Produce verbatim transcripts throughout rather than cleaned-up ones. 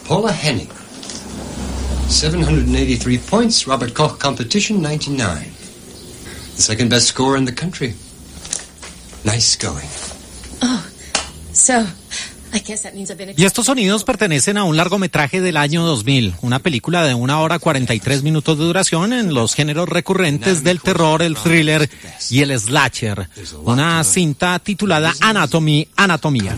Paula Hennig. seven hundred eighty-three points, Robert Koch competition, ninety-nine. The second best score in the country. Nice going. Oh, so... Y estos sonidos pertenecen a un largometraje del año dos mil, una película de una hora cuarenta y tres minutos de duración en los géneros recurrentes del terror, el thriller y el slasher. Una cinta titulada Anatomy, Anatomía.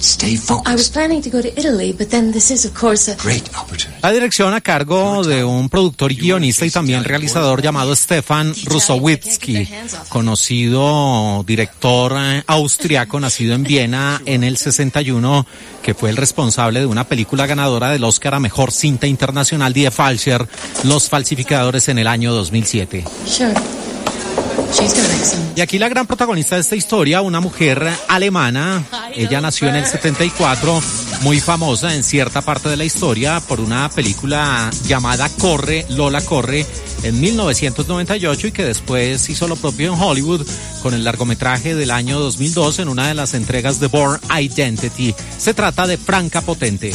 La dirección a cargo de un productor y guionista y también realizador llamado Stefan Rusowitsky, conocido director austriaco nacido en Viena en el sesenta y uno, que fue el responsable de una película ganadora del Oscar a Mejor Cinta Internacional, Die Falscher, Los Falsificadores, en el año dos mil siete. Sure. Y aquí la gran protagonista de esta historia, una mujer alemana. Ella nació en el setenta y cuatro, muy famosa en cierta parte de la historia por una película llamada Corre, Lola Corre, en mil novecientos noventa y ocho, y que después hizo lo propio en Hollywood con el largometraje del año dos mil dos en una de las entregas de Bourne Identity. Se trata de Franka Potente.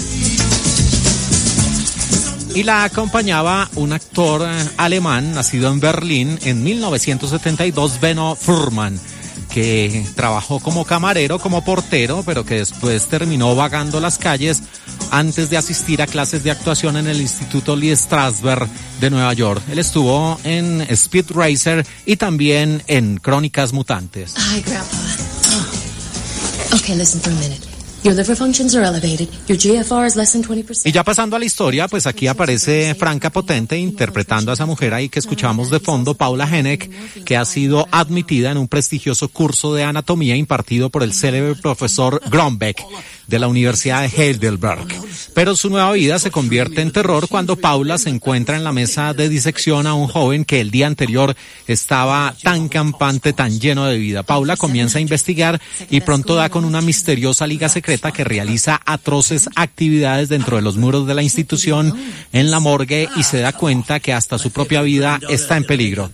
Y la acompañaba un actor alemán nacido en Berlín en mil novecientos setenta y dos, Benno Furman, que trabajó como camarero, como portero, pero que después terminó vagando las calles antes de asistir a clases de actuación en el Instituto Lee Strasberg de Nueva York. Él estuvo en Speed Racer y también en Crónicas Mutantes. Hi, Grandpa. Oh. Okay, listen for a minute. Your liver functions are elevated. Your G F R is less than twenty percent. Y ya pasando a la historia, pues aquí aparece Franka Potente interpretando a esa mujer ahí que escuchamos de fondo, Paula Hennig, que ha sido admitida en un prestigioso curso de anatomía impartido por el célebre profesor Grombeck de la Universidad de Heidelberg. Pero su nueva vida se convierte en terror cuando Paula se encuentra en la mesa de disección a un joven que el día anterior estaba tan campante, tan lleno de vida. Paula comienza a investigar y pronto da con una misteriosa liga secreta que realiza atroces actividades dentro de los muros de la institución, en la morgue, y se da cuenta que hasta su propia vida está en peligro.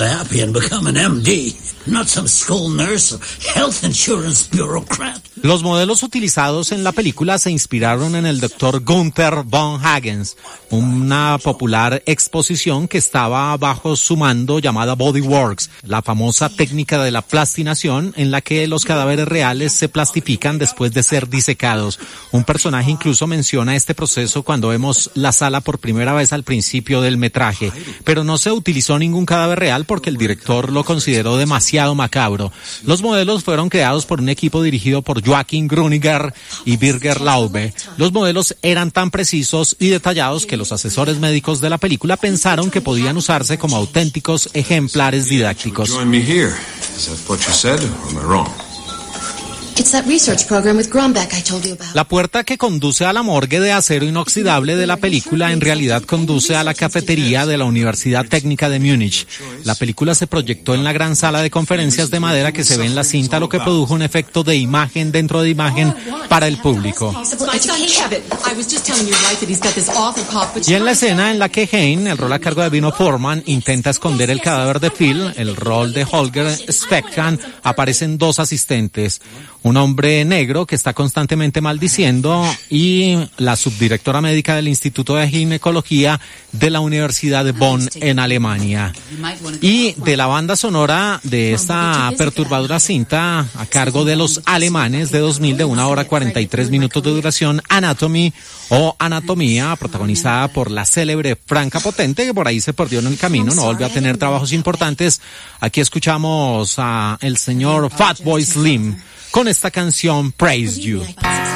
Los modelos utilizados en la película se inspiraron en el doctor Gunther von Hagens, una popular exposición que estaba bajo su mando llamada Bodyworks, la famosa técnica de la plastinación en la que los cadáveres reales se plastifican después de ser disecados. Un personaje incluso menciona este proceso cuando vemos la sala por primera vez al principio del metraje, pero no se utilizó ningún cadáver real porque el director lo consideró demasiado macabro. Los modelos fueron creados por un equipo dirigido por Joachim Grüniger y Birger Laube. Los modelos eran tan precisos y detallados que los asesores médicos de la película pensaron que podían usarse como auténticos ejemplares didácticos. La puerta que conduce a la morgue de acero inoxidable de la película en realidad conduce a la cafetería de la Universidad Técnica de Múnich. La película se proyectó en la gran sala de conferencias de madera que se ve en la cinta, lo que produjo un efecto de imagen dentro de imagen para el público. Y en la escena en la que Hein, el rol a cargo de Benno Furman, intenta esconder el cadáver de Phil, el rol de Holger Speckhan, aparecen dos asistentes. Un hombre negro que está constantemente maldiciendo y la subdirectora médica del Instituto de Ginecología de la Universidad de Bonn en Alemania. Y de la banda sonora de esta perturbadora cinta a cargo de los alemanes de dos mil, de una hora cuarenta y tres minutos de duración, Anatomy o Anatomía, protagonizada por la célebre Franka Potente, que por ahí se perdió en el camino, no volvió a tener trabajos importantes. Aquí escuchamos a el señor Fatboy Slim con esta canción Praise You.